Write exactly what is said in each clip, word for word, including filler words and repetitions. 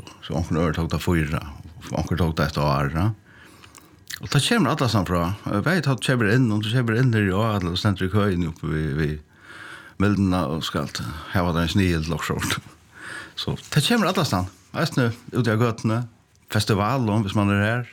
så onkel över tog det fyra, onkel tog det ett år. Och det kommer alla samt bra. Jag vet att det kommer in, och det kommer in där och alla ständer i köjen uppe vid, vid Milderna och ska allt. Här var det en snigel till också. Så det kommer alla samt. Vet nu, ute i götterna, festival om, hvis man är här.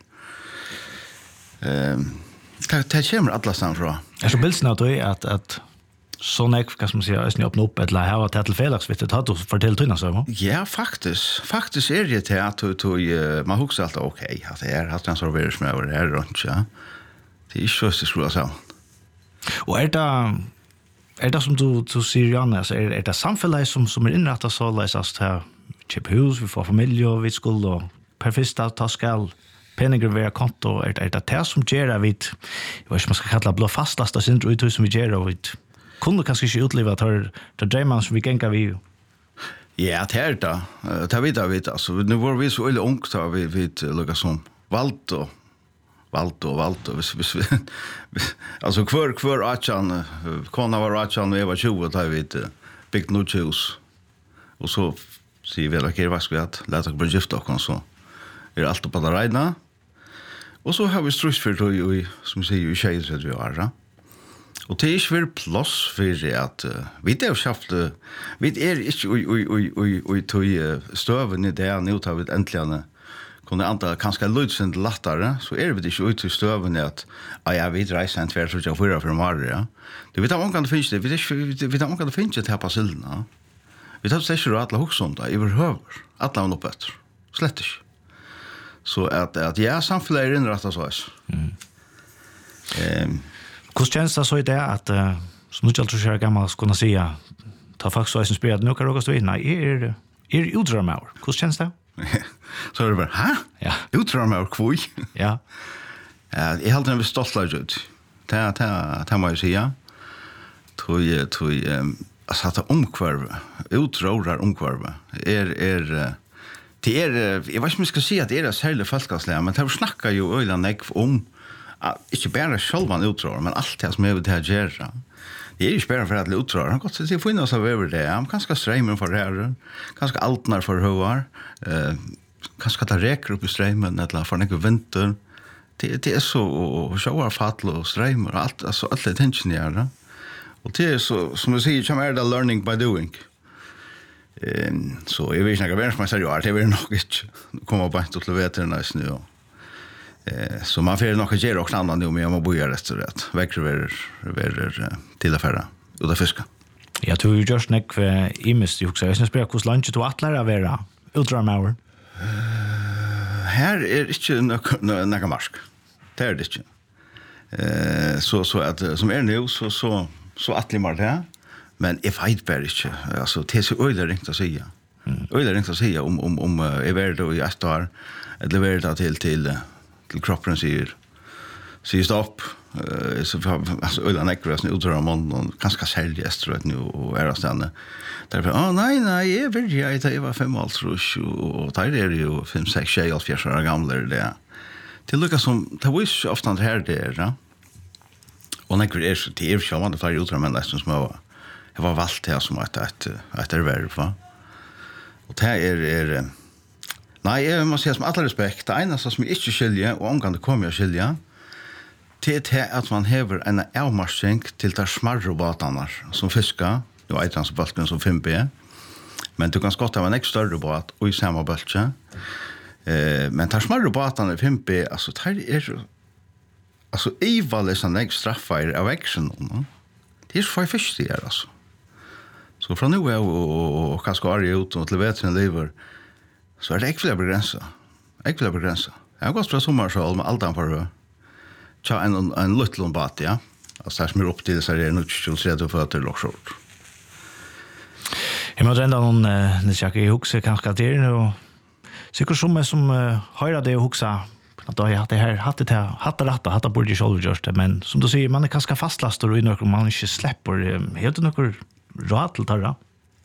Um, det, det kommer alla samt bra. Är så bilden att det är att, att sån ek, kan man säga, östning öppna upp eller här var det till felagsvittet har du fortällt tunna så? Ja, faktiskt. Faktiskt är det till att uh, man huxar alltid okej, okay, att det är att transfereras med över det här runt, ja. Det är inte så det skulle säga. Och är det är det som du du ser Janne, så är det, är det samhället som som är inrättat så läsas här chip hus vi får familj och vi skulle och per första ta skall pengar vara konto är det det här som gör vid vad ska man ska kalla blå fastlasta syndrom ut som vi gör vid kunde kanske inte utleva att det det dreamar som vi gänga vi. Ja, det är det. Det vet jag vet alltså nu var vi så eller ung så vi vet lukka som valt och valt och valt och alltså kvar kvar atchan konna var atchan och var tjugo då vet big no choose och så ser vi att det var ska att låta oss gifta och så är allt på det räna och så har vi stress för då som vi säger i tjejer så vi är och det är svär plus för att vi det har skaffat vi är inte oj oj oj oj oj tog stöven i det nu tar vi äntligen kunde anta kanske lutsent lättare så är det inte ut i stöven att ja jag vet reisa en tvär så jag får för mar ja det vet man kan finna det vi vet man kan finna det här på sillen vi tar sig så att alla hus om det över hövr alla har något bättre slett inte så att att ja samhället är inrättat så här mm. ehm hur känns det så i det att uh, som du alltid kör gammal ska kunna säga ta faktiskt så inspirerat nu kan råkas du in nej är är utdragmar hur känns det så är det bara ha ja utdragmar kvoj ja ja jag håller mig stolt ut ta ta ta mig säga tror jag tror jag alltså att omkvarv utrårar omkvarv är är det är jag vet inte om jag ska säga att det är särskilt folkasläge men det snackar ju öland nek om inte bara själva utrör men allt det som är det här gärna. Det är ju bara för att utrör. Han gott se finna så över det. Han kanske strömmen för det här. Kanske altnar för hövar. Eh kanske ta räcker upp i strömmen eller för några vinter. Det det är så shower fall och strömmar allt alltså allt det tension där. Och det är så som du säger som är det learning by doing. Eh så jag vet inte vad man säger det är nog inte komma på att levera nästan nu. Eh så man får nog göra också annan nu med att bo i restaurang. Väcker över till affären och där fiska. Jag tror ju just näck i mist ju också. Jag ska spela hos lunch och attlar av era ultramauer. Här är inte några marsk. Det är det inte. Eh så så att som är nu så så så attlimar det. Men if I bear inte alltså det är så öderingt att säga. Öderingt att säga om om om är värd och jag står eller värd till till till kroppen säger säger stopp eh så alltså öland ekras nu utdrar man och kanske sälja strött nu och är stanna därför åh nej nej jag vill ju att jag var fem år och där är det ju fem sex tjugo år gamla det till lucka som det var ju ofta här där och när det är så det är så man det flyr utdrar man nästan små jag var valt här som att att att det är väl va och det är är nej, jag måste säga som alla respekt. Det ena som jag inte skiljer, og omgående kommer jeg skiljer, det er at man hever en avmarsking til de smarre båtene som fisker. Det var et balken som fem B. Men du kan skotte av en ekstra større båt og i samme bølge. Eh, men de smarre båtene fem B, altså, det er altså, ivallet sånn jeg straffer av action. Det er så for fisk det er, altså. Så fra nå er jeg og kanskje er jeg ut og til vetren lever, så är det ekvile begränsa. Ekvile begränsa. Jag har gått från sommarsål med allt anför. Tja en en liten bat, ja. Alltså här som är upp till så är det nog till tredje fötter och short. Jag måste ändå någon när jag i huxa kanske att det är och säkert som som höra det och huxa att då jag hade här hade det hade rätta hade borde ju själv just det men som du säger man är ganska fastlastad och några man inte släpper helt några råd där.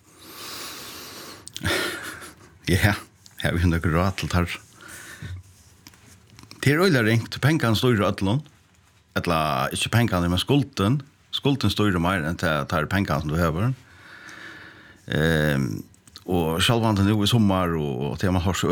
Ja. Här vi hundar gråtelt här. Det är öjla ringt. Penkan står i ödlån. Eller inte penkan, men skulden. Skulden står i mer än tar penkan som du behöver. Ehm och själva nu i sommar och till man har så